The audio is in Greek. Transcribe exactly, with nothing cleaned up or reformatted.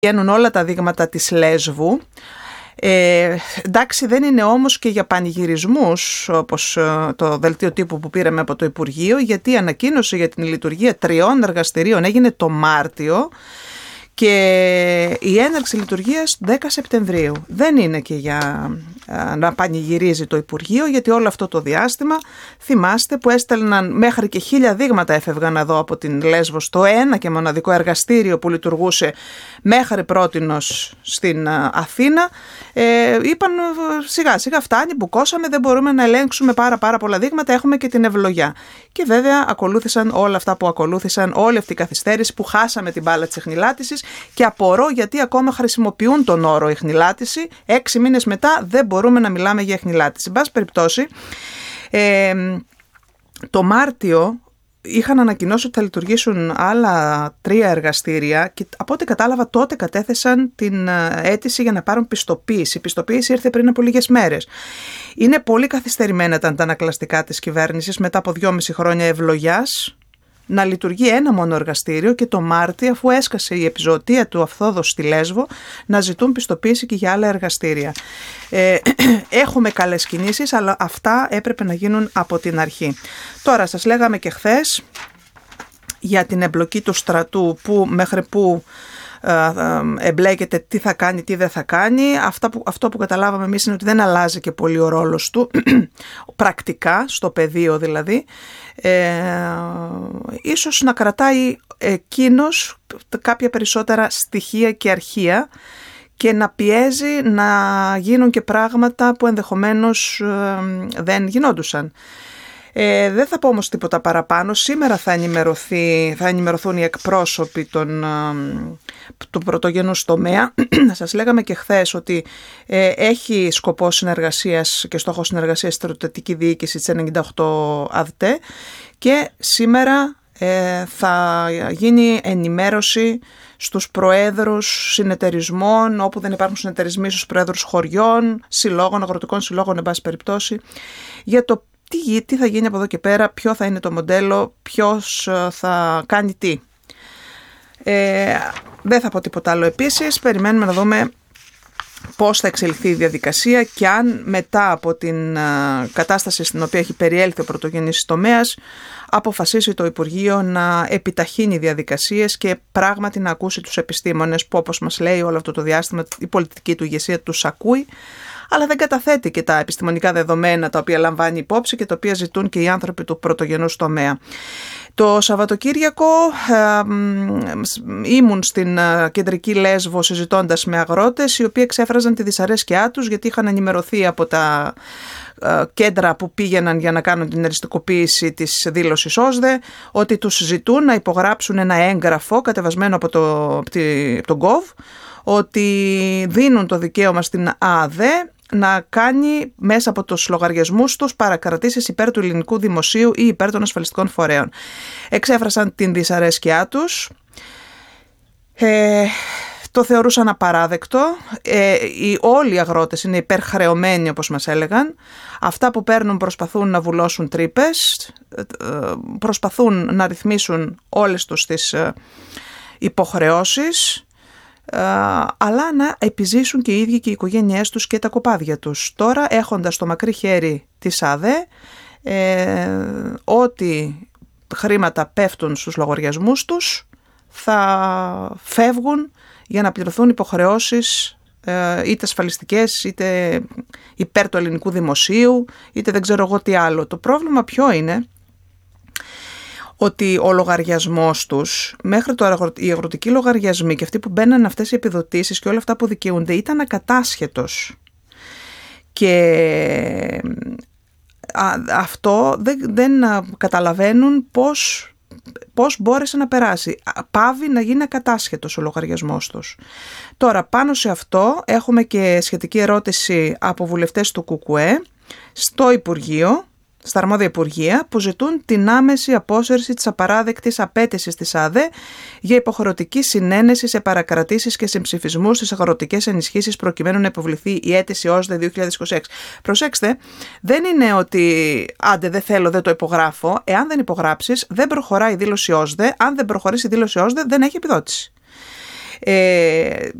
βγαίνουν όλα τα δείγματα της Λέσβου. Ε, εντάξει, δεν είναι όμως και για πανηγυρισμούς όπως ε, το δελτίο τύπου που πήραμε από το Υπουργείο, γιατί η ανακοίνωση για την λειτουργία τριών εργαστηρίων έγινε το Μάρτιο και η έναρξη λειτουργίας δέκα Σεπτεμβρίου. Δεν είναι και για α, να πανηγυρίζει το Υπουργείο, γιατί όλο αυτό το διάστημα θυμάστε που έστελναν μέχρι και χίλια δείγματα έφευγαν εδώ από την Λέσβο στο ένα και μοναδικό εργαστήριο που λειτουργούσε μέχρι πρότινος στην α, Αθήνα. Ε, είπαν σιγά σιγά φτάνει, μπουκώσαμε, δεν μπορούμε να ελέγξουμε πάρα πάρα πολλά δείγματα, έχουμε και την ευλογιά. Και βέβαια ακολούθησαν όλα αυτά που ακολούθησαν, όλη αυτή η καθυστέρηση που χάσαμε την μπάλα της εχνηλάτησης και απορώ γιατί ακόμα χρησιμοποιούν τον όρο εχνηλάτηση. Έξι μήνες μετά δεν μπορούμε να μιλάμε για εχνηλάτηση. Εν πάση περιπτώσει, ε, το Μάρτιο είχαν ανακοινώσει ότι θα λειτουργήσουν άλλα τρία εργαστήρια και από ό,τι κατάλαβα τότε κατέθεσαν την αίτηση για να πάρουν πιστοποίηση. Η πιστοποίηση ήρθε πριν από λίγες μέρες. Είναι πολύ καθυστερημένα τα αντανακλαστικά της κυβέρνησης μετά από δυόμιση χρόνια ευλογιάς να λειτουργεί ένα μόνο εργαστήριο και το Μάρτιο, αφού έσκασε η επιζωοτία του Αυθόδος στη Λέσβο, να ζητούν πιστοποίηση και για άλλα εργαστήρια. Ε, έχουμε καλές κινήσεις, αλλά αυτά έπρεπε να γίνουν από την αρχή. Τώρα σας λέγαμε και χθες για την εμπλοκή του στρατού, που μέχρι που εμπλέκεται, τι θα κάνει, τι δεν θα κάνει. Αυτά που, αυτό που καταλάβαμε εμείς είναι ότι δεν αλλάζει και πολύ ο ρόλος του πρακτικά, στο πεδίο δηλαδή. Ε, ίσως να κρατάει εκείνος κάποια περισσότερα στοιχεία και αρχεία και να πιέζει να γίνουν και πράγματα που ενδεχομένως ε, δεν γινόντουσαν. Ε, δεν θα πω όμως τίποτα παραπάνω. Σήμερα θα, ενημερωθεί, θα ενημερωθούν οι εκπρόσωποι των, του πρωτογενούς τομέα. Σας λέγαμε και χθες ότι ε, έχει σκοπό συνεργασίας και στόχο συνεργασίας στρατιωτική διοίκηση της ενενήντα οκτώ ΑΔΤΕ και σήμερα ε, θα γίνει ενημέρωση στους προέδρους συνεταιρισμών, όπου δεν υπάρχουν συνεταιρισμοί, στους προέδρους χωριών, συλλόγων, αγροτικών συλλόγων, εν πάση περιπτώσει, για το Τι, τι θα γίνει από εδώ και πέρα, ποιο θα είναι το μοντέλο, ποιος θα κάνει τι. Ε, δεν θα πω τίποτα άλλο επίσης, περιμένουμε να δούμε πώς θα εξελιχθεί η διαδικασία και αν μετά από την α, κατάσταση στην οποία έχει περιέλθει ο πρωτογενής τομέας αποφασίσει το Υπουργείο να επιταχύνει διαδικασίες και πράγματι να ακούσει τους επιστήμονες που, όπως μας λέει όλο αυτό το διάστημα, η πολιτική του ηγεσία τους ακούει, αλλά δεν καταθέτει και τα επιστημονικά δεδομένα τα οποία λαμβάνει υπόψη και τα οποία ζητούν και οι άνθρωποι του πρωτογενούς τομέα. Το Σαββατοκύριακο ε, ήμουν στην κεντρική Λέσβο συζητώντας με αγρότες οι οποίοι εξέφραζαν τη δυσαρέσκειά τους γιατί είχαν ενημερωθεί από τα ε, κέντρα που πήγαιναν για να κάνουν την εριστικοποίηση της δήλωσης ΩΣΔΕ ότι τους ζητούν να υπογράψουν ένα έγγραφο κατεβασμένο από το, από τον γκοβ ότι δίνουν το δικαίωμα στην ΑΔΕ να κάνει μέσα από τους λογαριασμούς τους παρακρατήσεις υπέρ του ελληνικού δημοσίου ή υπέρ των ασφαλιστικών φορέων. Εξέφρασαν την δυσαρέσκειά τους, ε, το θεωρούσαν απαράδεκτο, ε, οι, όλοι οι αγρότες είναι υπερχρεωμένοι όπως μας έλεγαν, αυτά που παίρνουν προσπαθούν να βουλώσουν τρύπες, ε, προσπαθούν να ρυθμίσουν όλες τους τις ε, υποχρεώσεις, αλλά να επιζήσουν και οι ίδιοι και οι οικογένειές τους και τα κοπάδια τους. Τώρα έχοντας το μακρύ χέρι της ΑΔΕ, ε, ό,τι χρήματα πέφτουν στους λογαριασμούς τους θα φεύγουν για να πληρωθούν υποχρεώσεις ε, είτε ασφαλιστικές είτε υπέρ του ελληνικού δημοσίου είτε δεν ξέρω εγώ τι άλλο. Το πρόβλημα ποιο είναι? Ότι ο λογαριασμός τους, μέχρι τώρα οι αγροτικοί λογαριασμοί και αυτοί που μπαίναν αυτές οι επιδοτήσεις και όλα αυτά που δικαιούνται ήταν ακατάσχετος. Και α, αυτό δεν, δεν καταλαβαίνουν πώς, πώς μπόρεσε να περάσει. Πάβει να γίνει ακατάσχετος ο λογαριασμός τους. Τώρα πάνω σε αυτό έχουμε και σχετική ερώτηση από βουλευτές του ΚΚΕ στο Υπουργείο, στα αρμόδια υπουργεία που ζητούν την άμεση απόσυρση της απαράδεκτης απέτησης της ΑΔΕ για υποχρεωτική συνένεση σε παρακρατήσεις και συμψηφισμούς στις αγροτικές ενισχύσεις προκειμένου να υποβληθεί η αίτηση ΩΣΔΕ δύο χιλιάδες είκοσι έξι. Προσέξτε, δεν είναι ότι άντε δεν θέλω, δεν το υπογράφω. Εάν δεν υπογράψεις δεν προχωράει η δήλωση ΩΣΔΕ. Αν δεν προχωρήσει η δήλωση ΩΣΔΕ δεν έχει επιδότηση. Ε,